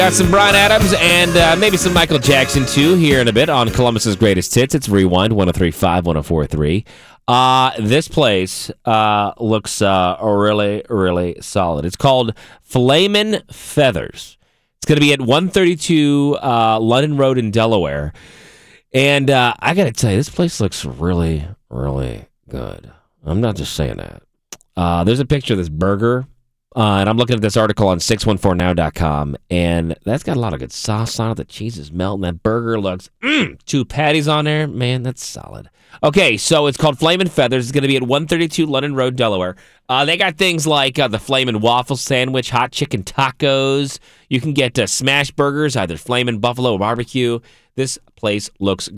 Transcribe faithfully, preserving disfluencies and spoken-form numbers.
Got some Bryan Adams and uh, maybe some Michael Jackson, too, here in a bit on Columbus's Greatest Hits. It's Rewind, one oh three point five, one oh four point three. Uh, this place uh, looks uh, really, really solid. It's called Flamin' Feathers. It's going to be at one thirty-two uh, London Road in Delaware. And uh, I got to tell you, this place looks really, really good. I'm not just saying that. Uh, there's a picture of this burger. Uh, and I'm looking at this article on six one four now dot com, and that's got a lot of good sauce on it. The cheese is melting. That burger looks, mm, two patties on there. Man, that's solid. Okay, so it's called Flamin' Feathers. It's going to be at one thirty-two London Road, Delaware. Uh, they got things like uh, the Flamin' Waffle Sandwich, hot chicken tacos. You can get uh, smash burgers, either Flamin' Buffalo or barbecue. This place looks